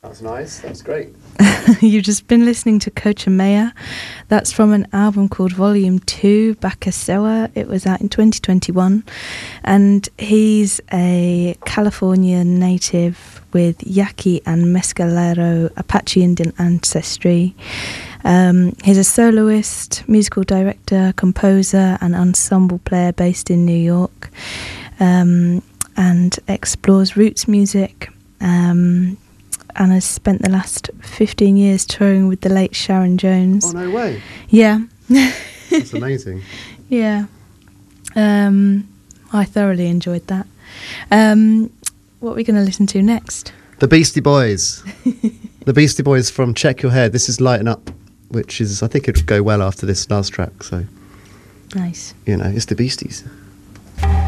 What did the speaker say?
That's nice. That's great. You've just been listening to Coach and Maya. That's from an album called Volume 2, Bakasewa. It was out in 2021. And he's a California native with Yaqui and Mescalero Apache Indian ancestry. He's a soloist, musical director, composer and ensemble player based in New York, and explores roots music, and has spent the last 15 years touring with the late Sharon Jones. Oh, no way. Yeah. That's amazing. Yeah. I thoroughly enjoyed that. What are we going to listen to next? The Beastie Boys. The Beastie Boys from Check Your Head. This is Lighten Up, which is, I think it would go well after this last track. So, Nice. you know, it's the Beasties.